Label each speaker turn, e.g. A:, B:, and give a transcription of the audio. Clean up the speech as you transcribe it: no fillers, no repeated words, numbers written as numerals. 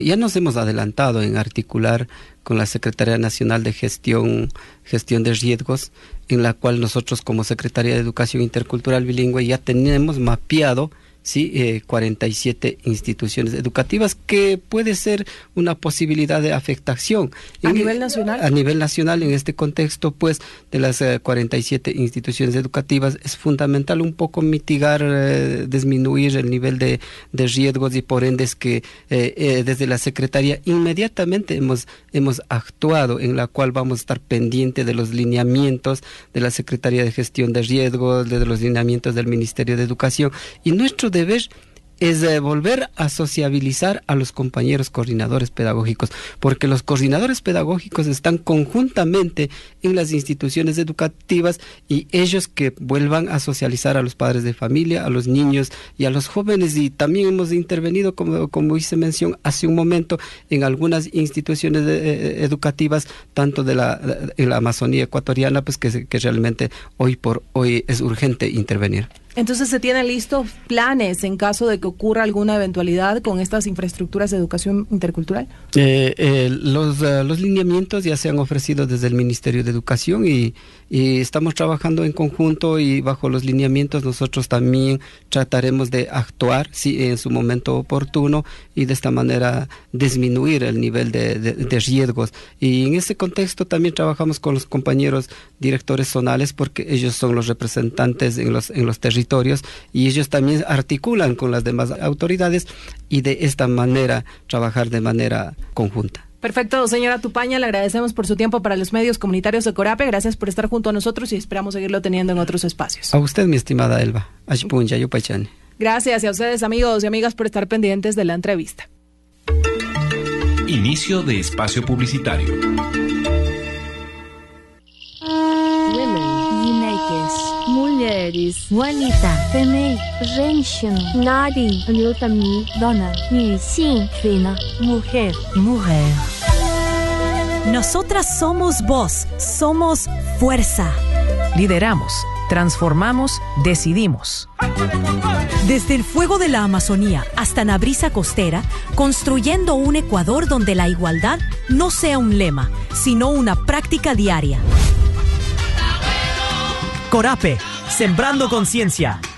A: Ya nos hemos adelantado en articular con la Secretaría Nacional de Gestión de Riesgos, en la cual nosotros como Secretaría de Educación Intercultural Bilingüe ya tenemos mapeado 47 instituciones educativas, que puede ser una posibilidad de afectación.
B: ¿A nivel nacional?
A: A nivel nacional, en este contexto, pues, de las 47 instituciones educativas, es fundamental un poco mitigar, disminuir el nivel de riesgos, y por ende es que desde la Secretaría inmediatamente hemos actuado, en la cual vamos a estar pendiente de los lineamientos de la Secretaría de Gestión de Riesgos, de los lineamientos del Ministerio de Educación, y nuestro deber es volver a sociabilizar a los compañeros coordinadores pedagógicos, porque los coordinadores pedagógicos están conjuntamente en las instituciones educativas, y ellos que vuelvan a socializar a los padres de familia, a los niños y a los jóvenes. Y también hemos intervenido, como hice mención hace un momento, en algunas instituciones educativas, tanto en la Amazonía ecuatoriana, pues que realmente hoy por hoy es urgente intervenir.
B: Entonces, ¿se tienen listos planes en caso de que ocurra alguna eventualidad con estas infraestructuras de educación intercultural?
A: Los lineamientos ya se han ofrecido desde el Ministerio de Educación, y estamos trabajando en conjunto, y bajo los lineamientos nosotros también trataremos de actuar en su momento oportuno, y de esta manera disminuir el nivel de riesgos. Y en ese contexto también trabajamos con los compañeros directores zonales, porque ellos son los representantes en los territorios, y ellos también articulan con las demás autoridades, y de esta manera trabajar de manera conjunta.
B: Perfecto, señora Tupaña, le agradecemos por su tiempo para los medios comunitarios de Corape. Gracias por estar junto a nosotros, y esperamos seguirlo teniendo en otros espacios.
A: A usted, mi estimada Elba.
B: Gracias, y a ustedes, amigos y amigas, por estar pendientes de la entrevista.
C: Inicio de espacio publicitario.
D: Mulheres, Wanita, Femei, Женщин, Nari, Newtami, Dona, Nixin, Fina, Mujer.
E: Nosotras somos voz, somos fuerza. Lideramos, transformamos, decidimos. Desde el fuego de la Amazonía hasta la brisa costera, construyendo un Ecuador donde la igualdad no sea un lema, sino una práctica diaria.
F: Corape, sembrando conciencia.